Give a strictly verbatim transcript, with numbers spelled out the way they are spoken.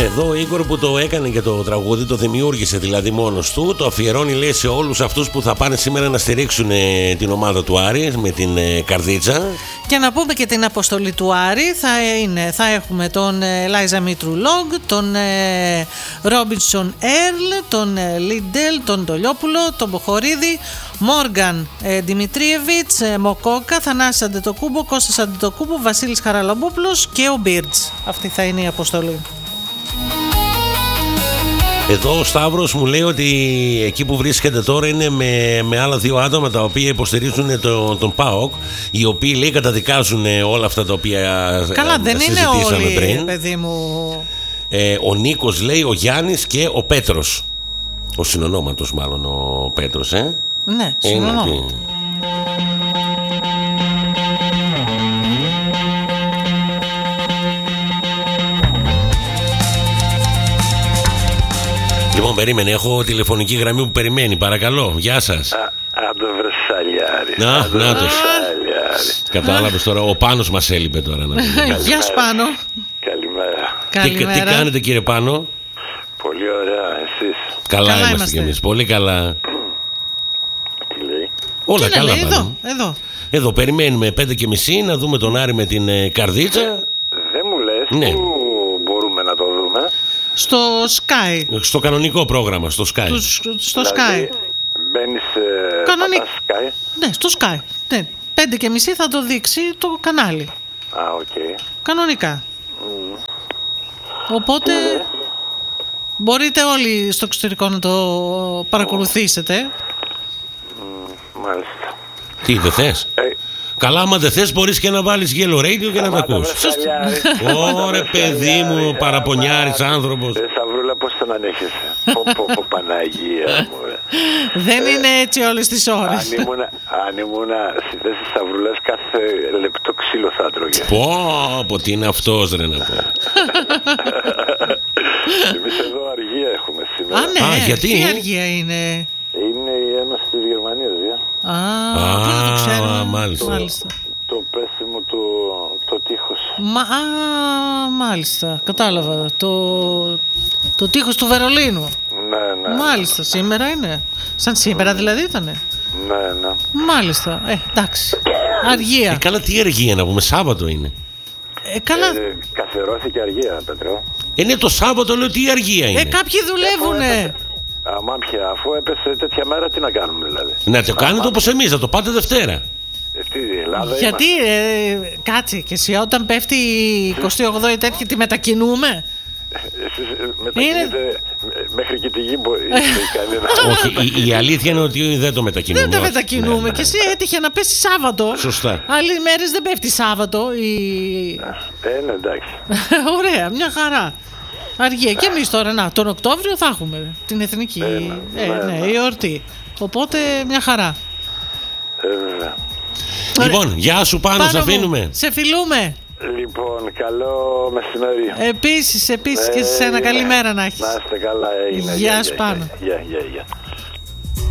Εδώ ο Ίγκορ που το έκανε και το τραγούδι, το δημιούργησε δηλαδή μόνος του, το αφιερώνει λέει σε όλους αυτούς που θα πάνε σήμερα να στηρίξουν ε, την ομάδα του Άρη με την ε, καρδίτσα. Και να πούμε και την αποστολή του Άρη, θα, είναι, θα έχουμε τον ε, Λάιζα Μήτρου Λόγκ, τον ε, Ρόμπινσον Έρλ, τον ε, Λιντέλ, τον Τολιόπουλο, τον Μποχορίδη, Μόργαν ε, Δημητρίεβιτς, ε, Μοκόκα, Θανάσης Αντετοκούμπο, Κώστας Αντετοκούμπο, Βασίλης Χαραλαμπόπουλος και ο Μπίρτς. Αυτή θα είναι η αποστολή. Εδώ ο Σταύρος μου λέει ότι εκεί που βρίσκεται τώρα είναι με, με άλλα δύο άτομα τα οποία υποστηρίζουν το, τον ΠΑΟΚ, οι οποίοι λέει καταδικάζουν όλα αυτά τα οποία Καλά, δεν είναι όλοι, πριν. παιδί μου. Ε, ο Νίκος λέει, ο Γιάννης και ο Πέτρος. Ο συνονόματος μάλλον ο Πέτρος, ε. Ναι, συνονόματος. Λοιπόν, περίμενε, έχω τηλεφωνική γραμμή που περιμένει. Παρακαλώ, γεια σας. Άντε βρεσαλιάρι. Να, νάτος. Κατάλαβες τώρα, ο Πάνος μας έλειπε τώρα. Γεια σου Πάνο. Καλημέρα. Τι, τι κάνετε κύριε Πάνο? Πολύ ωραία, εσείς? Καλά, καλά είμαστε, είμαστε κι εμείς, πολύ καλά. Τι λέει? Όλα τι καλά λέει, πάνε. εδώ, εδώ. Εδώ περιμένουμε πέντε και μισή να δούμε τον Άρη με την ε, καρδίτσα. Δεν μου λες, ναι. Πού μπορούμε να το δούμε? Στο Sky. Στο κανονικό πρόγραμμα, στο Sky. Στο, στο Δηλαδή, Sky. μπαίνεις ε, Κανονικά. Sky. Ναι, στο Sky. Ναι. Πέντε και μισή θα το δείξει το κανάλι. Α, οκ. Okay. Κανονικά. Mm. Οπότε mm. μπορείτε όλοι στο εξωτερικό να το παρακολουθήσετε. Mm, μάλιστα. Τι, δεν θες? Ε, Καλά, άμα δεν θες μπορείς και να βάλεις Yellow Radio και να τα ακούς. Ωρε παιδί μου, παραπονιάρης άνθρωπος. Ε, Σταυρούλα, πώς τον ανέχεσαι? Πω πω πω Παναγία μου. Δεν είναι έτσι όλες τις ώρες. Αν ήμουνα, αν ήμουνα στη θέση της Σταυρούλας, κάθε λεπτό ξύλο θα έτρωγε. Πω, πω, τι είναι αυτός ρε να πω. Εμείς εδώ αργία έχουμε σήμερα. Α, ναι, Α, γιατί? τι αργία είναι? Είναι η Ένωση της Γερμανίας, δια. Α, πού να το ξέρουμε. Α, μάλιστα. μάλιστα. Το πέσιμο του το τείχος. Μα, α, μάλιστα, κατάλαβα. Το, το τείχος του Βερολίνου. Ναι, ναι. Μάλιστα, σήμερα είναι. Σαν σήμερα δηλαδή ήτανε. Ναι, ναι. Μάλιστα, ε, εντάξει. Αργία. Ε, καλά, τι αργία να πούμε, Σάββατο είναι. Ε, καλά. Ε, καθερώθηκε αργία, Πέτρο. Είναι το Σάββατο, λέω, τι αργία είναι. Ε, κάποιοι δουλεύουνε. Αμά πια, αφού έπεσε τέτοια μέρα, τι να κάνουμε δηλαδή? Να το κάνετε όπως εμείς, να το πάτε Δευτέρα. Ε, τι, η Ελλάδα Γιατί, ε, κάτσε και εσύ, όταν πέφτει η εικοστή όγδοη τέτοια, τη μετακινούμε. Εσείς μετακινείτε μέχρι και τη γη μπορεί. Όχι, η, η αλήθεια είναι ότι δεν το μετακινούμε. Δεν το όχι. μετακινούμε. Ναι, ναι. Και εσύ έτυχε να πέσει Σάββατο. Σωστά. Άλλες μέρες δεν πέφτει Σάββατο. Η... Ε, ναι, εντάξει. Ωραία, μια χαρά. Αργία. Και εμείς τώρα, να, τον Οκτώβριο θα έχουμε την εθνική ναι, ε, ναι, ναι, ναι. η εορτή. Οπότε μια χαρά. Ε, βέβαια. Λοιπόν, γεια σου Πάνο, σε μου, αφήνουμε. σε φιλούμε. Λοιπόν, καλό μεσημέρι. Επίσης, επίσης και σε ένα καλημέρα να έχεις. Να είστε καλά, έγινε. Γεια σου Πάνο. Γεια, γεια, γεια.